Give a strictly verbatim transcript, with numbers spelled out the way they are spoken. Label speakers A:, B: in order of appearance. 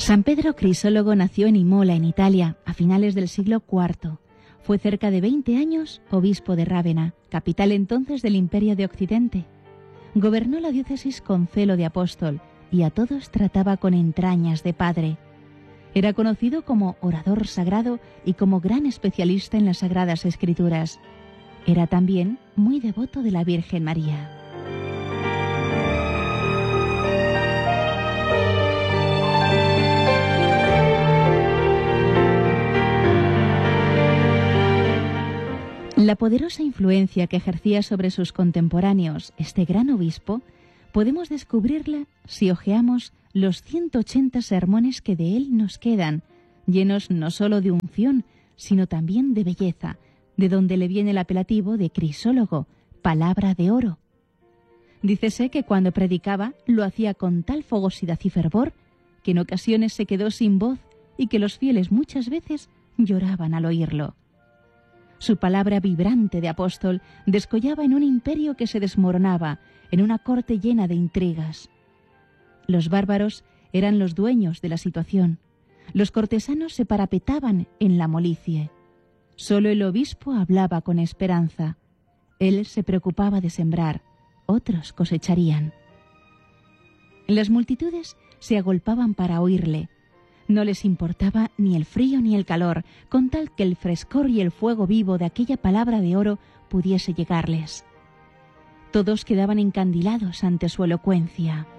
A: San Pedro Crisólogo nació en Imola, en Italia, a finales del siglo cuarto. Fue cerca de veinte años obispo de Rávena, capital entonces del Imperio de Occidente. Gobernó la diócesis con celo de apóstol y a todos trataba con entrañas de padre. Era conocido como orador sagrado y como gran especialista en las Sagradas Escrituras. Era también muy devoto de la Virgen María. La poderosa influencia que ejercía sobre sus contemporáneos este gran obispo podemos descubrirla si hojeamos los ciento ochenta sermones que de él nos quedan, llenos no solo de unción, sino también de belleza, de donde le viene el apelativo de Crisólogo, palabra de oro. Dícese que cuando predicaba lo hacía con tal fogosidad y fervor que en ocasiones se quedó sin voz y que los fieles muchas veces lloraban al oírlo. Su palabra vibrante de apóstol descollaba en un imperio que se desmoronaba, en una corte llena de intrigas. Los bárbaros eran los dueños de la situación. Los cortesanos se parapetaban en la molicie. Solo el obispo hablaba con esperanza. Él se preocupaba de sembrar, otros cosecharían. Las multitudes se agolpaban para oírle. No les importaba ni el frío ni el calor, con tal que el frescor y el fuego vivo de aquella palabra de oro pudiese llegarles. Todos quedaban encandilados ante su elocuencia.